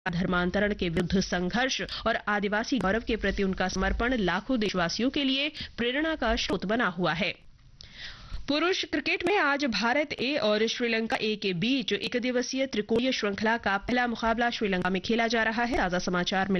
धर्मांतरण के विरुद्ध संघर्ष और आदिवासी गौरव के प्रति उनका समर्पण लाखों देशवासियों के लिए प्रेरणा का स्रोत बना हुआ है। पुरुष क्रिकेट में आज भारत ए और श्रीलंका ए के बीच एक दिवसीय त्रिकोणीय श्रृंखला का पहला मुकाबला श्रीलंका में खेला जा रहा है। ताजा समाचार